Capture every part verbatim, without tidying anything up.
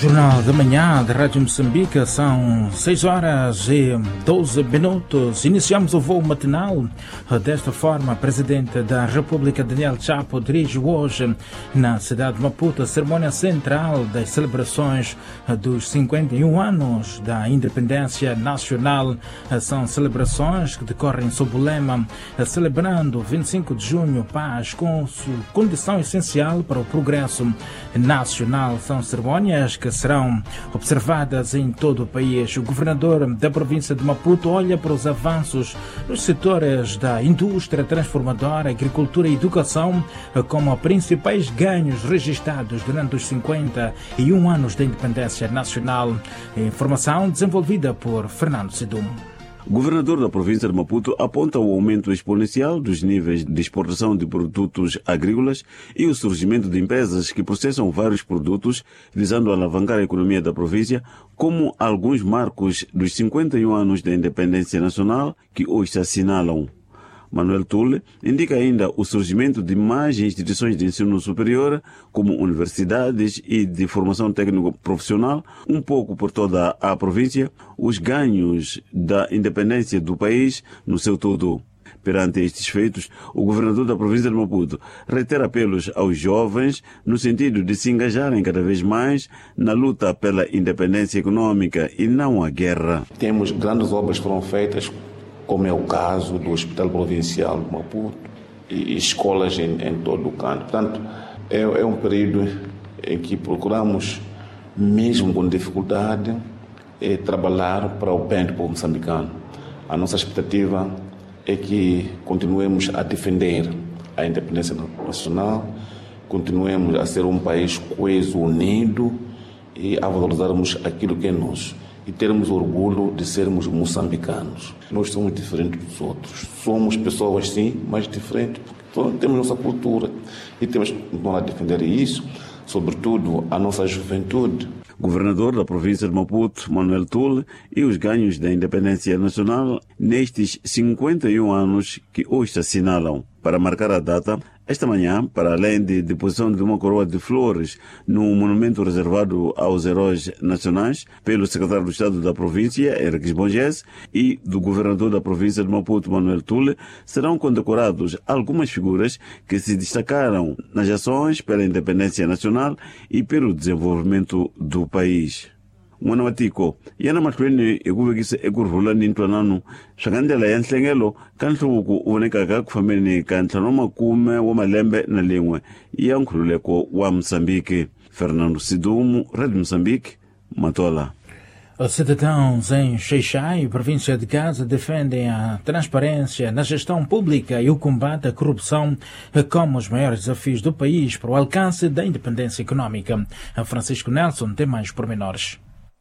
Jornal da Manhã da Rádio Moçambique, são seis horas e doze minutos. Iniciamos o voo matinal. Desta forma, o Presidente da República, Daniel Chapo, dirige hoje na cidade de Maputo a cerimônia central das celebrações dos cinquenta e um anos da independência nacional. São celebrações que decorrem sob o lema celebrando vinte e cinco de junho, paz, com condição essencial para o progresso nacional. São cerimônias que serão observadas em todo o país. O governador da província de Maputo olha para os avanços nos setores da indústria transformadora, agricultura e educação como principais ganhos registrados durante os cinquenta e um anos da independência nacional. Informação desenvolvida por Fernando Sidum. O governador da província de Maputo aponta o aumento exponencial dos níveis de exportação de produtos agrícolas e o surgimento de empresas que processam vários produtos, visando alavancar a economia da província, como alguns marcos dos cinquenta e um anos da independência nacional que hoje se assinalam. Manuel Tulle indica ainda o surgimento de mais instituições de ensino superior, como universidades e de formação técnico-profissional, um pouco por toda a província, os ganhos da independência do país no seu todo. Perante estes feitos, o governador da província de Maputo reitera apelos aos jovens no sentido de se engajarem cada vez mais na luta pela independência econômica e não a guerra. Temos grandes obras que foram feitas, como é o caso do Hospital Provincial de Maputo e escolas em, em todo o canto. Portanto, é, é um período em que procuramos, mesmo com dificuldade, é, trabalhar para o bem do povo moçambicano. A nossa expectativa é que continuemos a defender a independência nacional, continuemos a ser um país coeso, unido e a valorizarmos aquilo que é nosso. E termos orgulho de sermos moçambicanos. Nós somos diferentes dos outros. Somos pessoas, sim, mas diferentes, porque temos nossa cultura e temos que continuar a defender isso, sobretudo a nossa juventude. Governador da província de Maputo, Manuel Tulle, e os ganhos da independência nacional nestes cinquenta e um anos que hoje se assinalam. Para marcar a data, esta manhã, para além de deposição de uma coroa de flores no monumento reservado aos heróis nacionais pelo secretário do Estado da província, Henriques Bonges, e do governador da província de Maputo, Manuel Tulle, serão condecorados algumas figuras que se destacaram nas ações pela independência nacional e pelo desenvolvimento do país. Mwana watiko yana mahlweni ekuvekisa ekurhulani ntwanano swakandlela ya nhlengelo ka nhluvuko u vonekaka ku fambeni ka ntlhanu makume wa malembe na lin'we ya nkhululeko wa Moçambique. Fernando Sidumo, Rádio Moçambique, Matola. Os cidadãos em Xai-Xai, província de Gaza, defendem a transparência na gestão pública e o combate à corrupção como os maiores desafios do país para o alcance da independência econômica. A Francisco Nelson tem mais pormenores.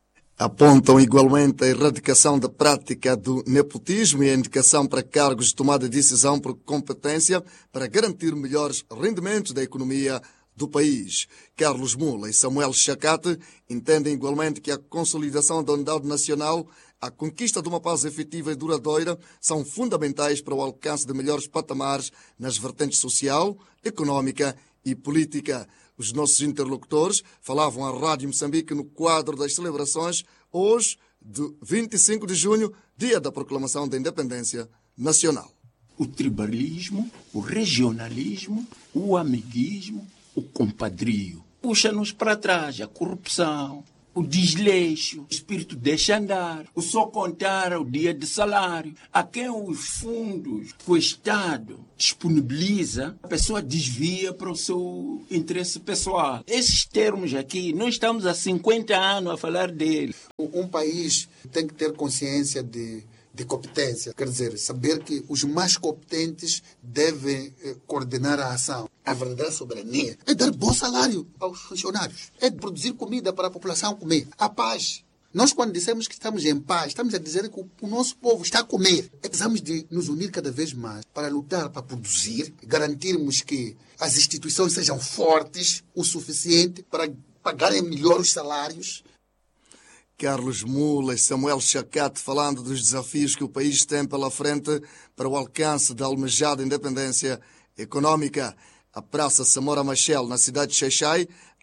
Apontam igualmente a erradicação da prática do nepotismo e a indicação para cargos de tomada de decisão por competência para garantir melhores rendimentos da economia do país. Carlos Mula e Samuel Chacate entendem igualmente que a consolidação da unidade nacional, a conquista de uma paz efetiva e duradoura são fundamentais para o alcance de melhores patamares nas vertentes social, económica e política. Os nossos interlocutores falavam à Rádio Moçambique no quadro das celebrações hoje, de vinte e cinco de junho, dia da proclamação da independência nacional. O tribalismo, o regionalismo, o amiguismo, o compadrio. Puxa-nos para trás a corrupção, o desleixo, o espírito deixa andar, o só contar o dia de salário, a quem os fundos que o Estado disponibiliza, a pessoa desvia para o seu interesse pessoal. Esses termos aqui, nós estamos há cinquenta anos a falar deles. Um país tem que ter consciência de de competência, quer dizer, saber que os mais competentes devem eh, coordenar a ação. A verdadeira soberania é dar bom salário aos funcionários, é produzir comida para a população comer. A paz. Nós, quando dissemos que estamos em paz, estamos a dizer que o, o nosso povo está a comer. É, precisamos de nos unir cada vez mais para lutar, para produzir, garantirmos que as instituições sejam fortes o suficiente para pagarem melhor os salários. Carlos Mula e Samuel Chacate falando dos desafios que o país tem pela frente para o alcance da almejada independência econômica. A Praça Samora Machel, na cidade de Xai-Xai,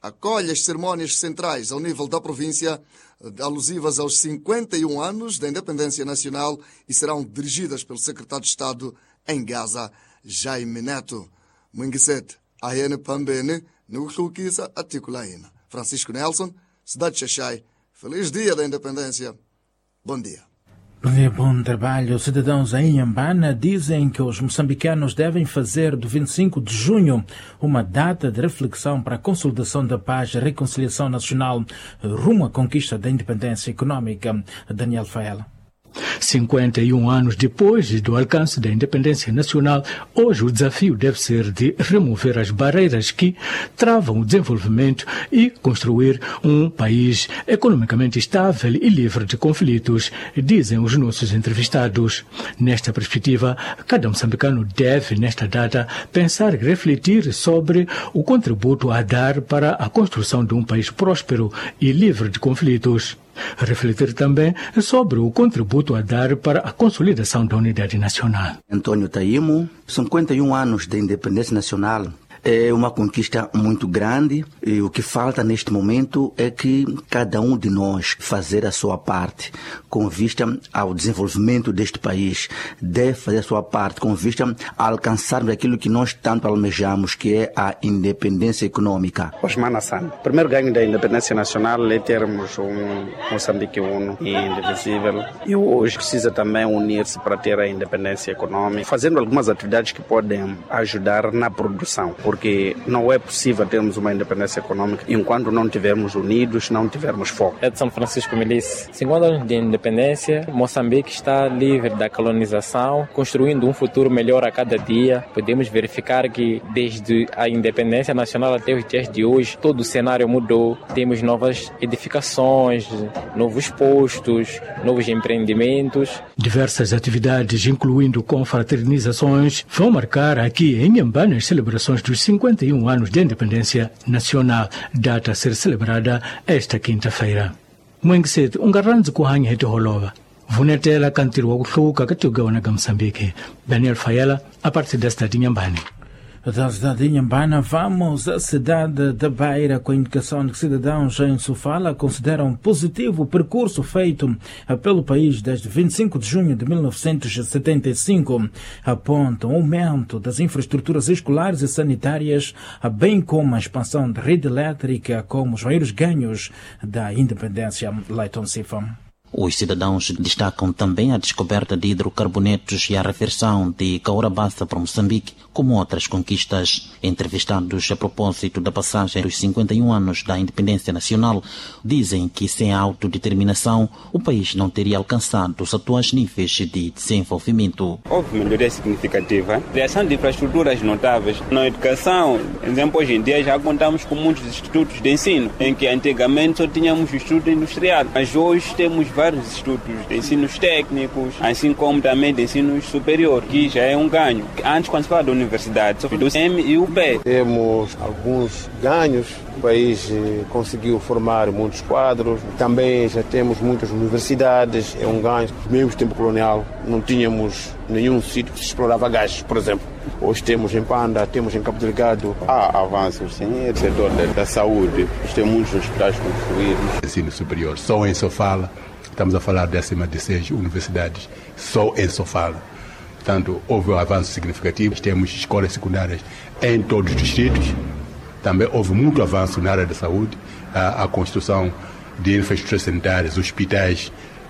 acolhe as cerimónias centrais ao nível da província, alusivas aos cinquenta e um anos da independência nacional e serão dirigidas pelo secretário de Estado em Gaza, Jaime Neto. Mwingisete, A N Pambene, Nukulukisa, Aticulaina. Francisco Nelson, Cidade de Xaxai. Feliz dia da independência. Bom dia. Bom dia, bom trabalho. Cidadãos em Inhambane dizem que os moçambicanos devem fazer do vinte e cinco de junho uma data de reflexão para a consolidação da paz e reconciliação nacional rumo à conquista da independência econômica. Daniel Faela. cinquenta e um anos depois do alcance da independência nacional, hoje o desafio deve ser de remover as barreiras que travam o desenvolvimento e construir um país economicamente estável e livre de conflitos, dizem os nossos entrevistados. Nesta perspectiva, cada moçambicano deve, nesta data, pensar e refletir sobre o contributo a dar para a construção de um país próspero e livre de conflitos. Refletir também sobre o contributo a dar para a consolidação da unidade nacional. Antônio Taimo, cinquenta e um anos de independência nacional. É uma conquista muito grande e o que falta neste momento é que cada um de nós fazer a sua parte com vista ao desenvolvimento deste país, deve fazer a sua parte com vista a alcançarmos aquilo que nós tanto almejamos, que é a independência econômica. Osman Hassan, o primeiro ganho da independência nacional é termos um Moçambique uno e indivisível, e hoje precisa também unir-se para ter a independência econômica, fazendo algumas atividades que podem ajudar na produção. Porque não é possível termos uma independência econômica enquanto não estivermos unidos, não tivermos foco. Edson Francisco Milice. cinquenta anos de independência, Moçambique está livre da colonização, construindo um futuro melhor a cada dia. Podemos verificar que desde a independência nacional até os dias de hoje, todo o cenário mudou. Temos novas edificações, novos postos, novos empreendimentos. Diversas atividades, incluindo confraternizações, vão marcar aqui em Inhambane as celebrações dos cinquenta e um anos de independência nacional, data a ser celebrada esta quinta-feira. Mwingisete, um garanzi kuhanya hete holova. Vunetela kantiri wa kuhluka katiugawana ga Moçambique. Daniel Faela, a partir da cidade de Inhambane. Da cidade de Inhambane, vamos à cidade da Beira, com a indicação de que cidadãos em Sofala consideram positivo o percurso feito pelo país desde vinte e cinco de junho de mil novecentos e setenta e cinco. Apontam o aumento das infraestruturas escolares e sanitárias, bem como a expansão da rede elétrica, como os maiores ganhos da independência. Leiton Sifa. Os cidadãos destacam também a descoberta de hidrocarbonetos e a reversão de Caurabassa para Moçambique, como outras conquistas. Entrevistados a propósito da passagem dos cinquenta e um anos da independência nacional, dizem que sem a autodeterminação o país não teria alcançado os atuais níveis de desenvolvimento. Houve melhoria significativa, criação de infraestruturas notáveis. Na educação, por exemplo, hoje em dia já contamos com muitos institutos de ensino, em que antigamente só tínhamos o estudo industrial, mas hoje temos vários vários institutos de ensinos técnicos, assim como também de ensino superior, que já é um ganho. Antes, quando se fala da universidade, só do M e o B. Temos alguns ganhos, o país conseguiu formar muitos quadros, também já temos muitas universidades, é um ganho. Mesmo no tempo colonial, não tínhamos nenhum sítio que se explorava gás, por exemplo. Hoje temos em Panda, temos em Cabo Delgado. Há avanços, sim, no setor da, da saúde. Temos muitos hospitais construídos. Ensino superior, só em Sofala. Estamos a falar de acima de seis universidades, só em Sofala. Portanto, houve um avanço significativo. Temos escolas secundárias em todos os distritos. Também houve muito avanço na área da saúde, a, a construção de infraestruturas sanitárias, hospitais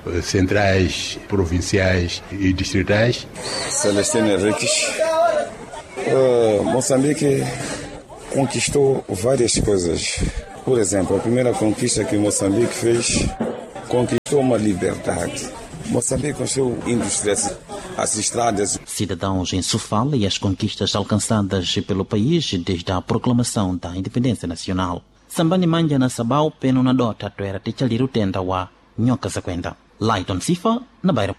centrais, provinciais e distritais. Celestino Henriques. Uh, Moçambique conquistou várias coisas. Por exemplo, a primeira conquista que Moçambique fez, conquistou uma liberdade. Moçambique construiu indústrias, as estradas. Cidadãos em Sofala e as conquistas alcançadas pelo país desde a proclamação da independência nacional. Sambani manja na sabau peno na dota toera techaliru tenda wa nhoca sequenta. Leiton Sifa, na Beira.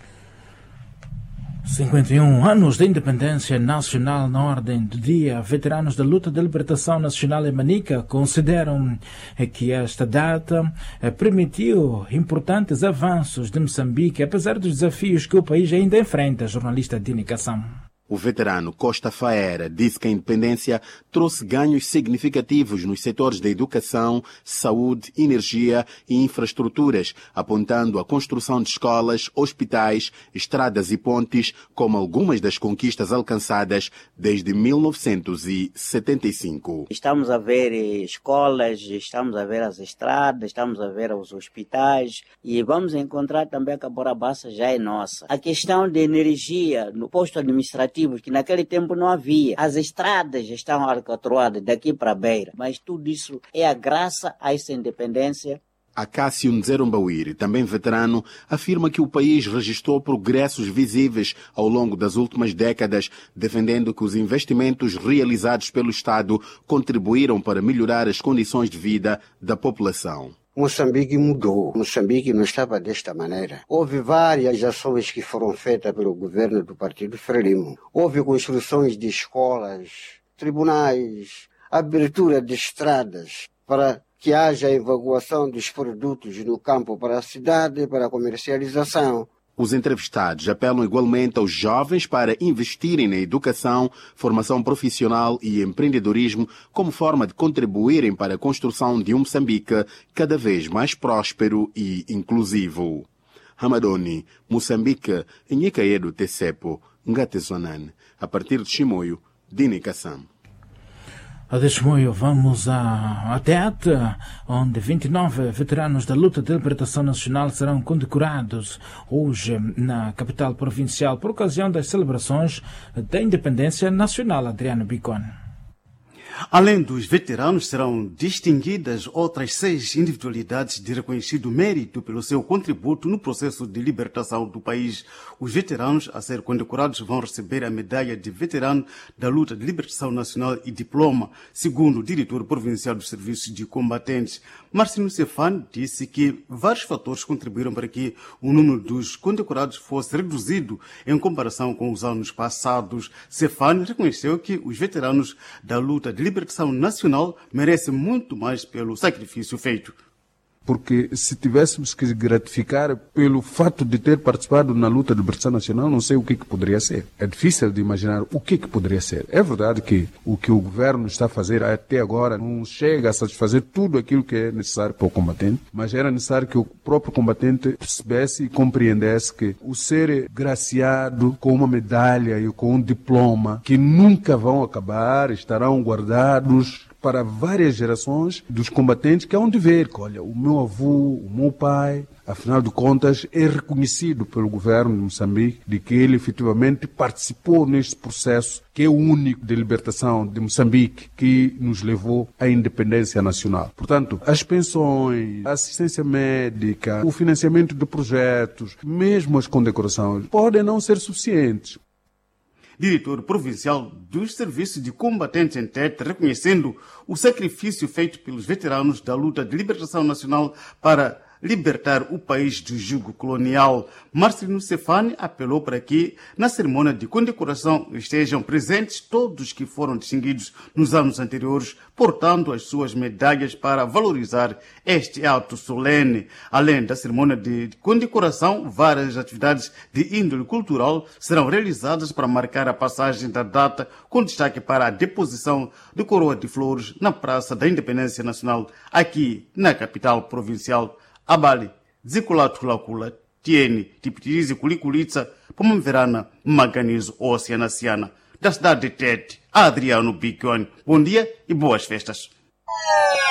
cinquenta e um anos de independência nacional na ordem do dia. Veteranos da luta de libertação nacional em Manica consideram que esta data permitiu importantes avanços de Moçambique, apesar dos desafios que o país ainda enfrenta. Jornalista de indicação. O veterano Costa Faera disse que a independência trouxe ganhos significativos nos setores da educação, saúde, energia e infraestruturas, apontando a construção de escolas, hospitais, estradas e pontes como algumas das conquistas alcançadas desde mil novecentos e setenta e cinco. Estamos a ver escolas, estamos a ver as estradas, estamos a ver os hospitais e vamos encontrar também que a Borabaça já é nossa. A questão de energia no posto administrativo, que naquele tempo não havia. As estradas estão alcatroadas daqui para a beira, mas tudo isso é a graça a essa independência. Acácio Nzerumbawiri, também veterano, afirma que o país registrou progressos visíveis ao longo das últimas décadas, defendendo que os investimentos realizados pelo Estado contribuíram para melhorar as condições de vida da população. Moçambique mudou. Moçambique não estava desta maneira. Houve várias ações que foram feitas pelo governo do Partido Frelimo. Houve construções de escolas, tribunais, abertura de estradas para que haja evacuação dos produtos no campo para a cidade, para a comercialização. Os entrevistados apelam igualmente aos jovens para investirem na educação, formação profissional e empreendedorismo como forma de contribuírem para a construção de um Moçambique cada vez mais próspero e inclusivo. Hamadoni, Moçambique, Nhecaedo Tecepo, Ngatezonan, a partir de Chimoio, Dini Kassam. A Chimoio, vamos a, a Tete, onde vinte e nove veteranos da luta de libertação nacional serão condecorados hoje na capital provincial por ocasião das celebrações da independência nacional. Adriano Bicon. Além dos veteranos, serão distinguidas outras seis individualidades de reconhecido mérito pelo seu contributo no processo de libertação do país. Os veteranos a ser condecorados vão receber a medalha de veterano da luta de libertação nacional e diploma, segundo o diretor provincial dos serviços de combatentes. Marcino Cefan disse que vários fatores contribuíram para que o número dos condecorados fosse reduzido em comparação com os anos passados. Cefan reconheceu que os veteranos da luta de libertação nacional merecem muito mais pelo sacrifício feito. Porque se tivéssemos que gratificar pelo fato de ter participado na luta de libertação nacional, não sei o que, que poderia ser. É difícil de imaginar o que, que poderia ser. É verdade que o que o governo está a fazer até agora não chega a satisfazer tudo aquilo que é necessário para o combatente, mas era necessário que o próprio combatente percebesse e compreendesse que o ser graciado com uma medalha e com um diploma que nunca vão acabar, estarão guardados para várias gerações dos combatentes, que é um dever. Olha, o meu avô, o meu pai, afinal de contas, é reconhecido pelo governo de Moçambique de que ele efetivamente participou neste processo que é o único de libertação de Moçambique que nos levou à independência nacional. Portanto, as pensões, a assistência médica, o financiamento de projetos, mesmo as condecorações, podem não ser suficientes. Diretor provincial dos serviços de combatentes em Tete, reconhecendo o sacrifício feito pelos veteranos da luta de libertação nacional para libertar o país do jugo colonial. Marcelino Cefani apelou para que, na cerimônia de condecoração, estejam presentes todos que foram distinguidos nos anos anteriores, portando as suas medalhas para valorizar este ato solene. Além da cerimônia de condecoração, várias atividades de índole cultural serão realizadas para marcar a passagem da data, com destaque para a deposição de coroa de flores na Praça da Independência Nacional, aqui na capital provincial. Abali, Zikulato Lakula, Tiene, Tipitirizi Kulikulitsa, Pomamverana, Maganizo, Oceanaciana, da cidade de Tete, Adriano Bicone. Bom dia e boas festas.